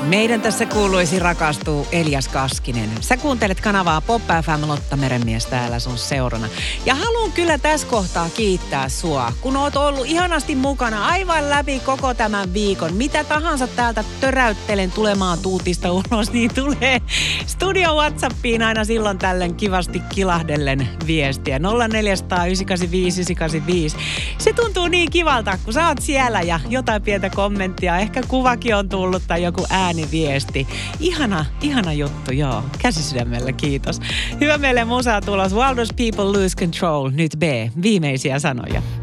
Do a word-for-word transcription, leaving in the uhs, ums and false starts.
Meidän tässä kuuluisi rakastuu Elias Kaskinen. Sä kuuntelet kanavaa Pop F M, Lotta Merenmies täällä sun seurana. Ja haluan kyllä tässä kohtaa kiittää sua, kun oot ollut ihanasti mukana aivan läpi koko tämän viikon. Mitä tahansa täältä töräyttelen tulemaan tuutista ulos, niin tulee studio WhatsAppiin aina silloin tällöin kivasti kilahdellen viestiä. nolla neljä nolla nolla yhdeksän kahdeksan viisi yhdeksän kahdeksan viisi. Se tuntuu niin kivalta, kun sä oot siellä ja jotain pientä kommenttia. Ehkä kuvakin on tullut tai joku ääniviesti. Ihana, ihana juttu, joo. Käsisydämellä, kiitos. Hyvä meille musaa tulos. Wildest People Lose Control. Nyt B. Viimeisiä sanoja.